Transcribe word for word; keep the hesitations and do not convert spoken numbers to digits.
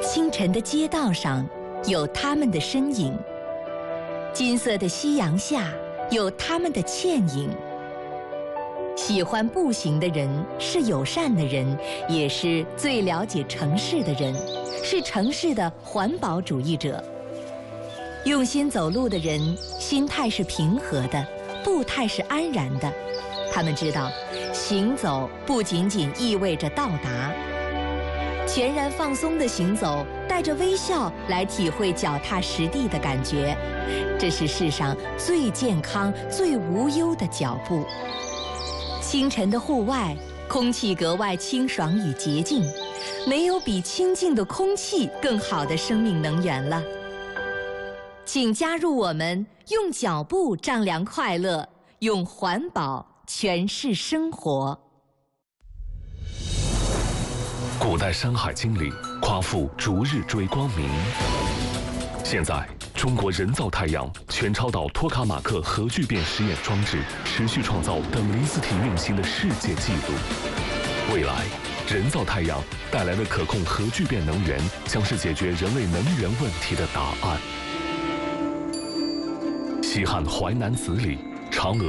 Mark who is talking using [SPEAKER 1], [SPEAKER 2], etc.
[SPEAKER 1] 清晨的街道上有他们的身影，金色的夕阳下有他们的倩影。喜欢步行的人是友善的人，也是最了解城市的人，是城市的环保主义者。用心走路的人，心态是平和的，步态是安然的。他们知道，行走不仅仅意味着到达。全然放松的行走，带着微笑来体会脚踏实地的感觉，这是世上最健康、最无忧的脚步。清晨的户外，空气格外清爽与洁净，没有比清净的空气更好的生命能源了。请加入我们，用脚步丈量快乐，用环保诠释生活。
[SPEAKER 2] 古代《山海经》里夸父逐日追光明，现在中国人造太阳全超导托卡马克核聚变实验装置持续创造等离子体运行的世界纪录。未来，人造太阳带来的可控核聚变能源将是解决人类能源问题的答案。西汉淮南子里，嫦娥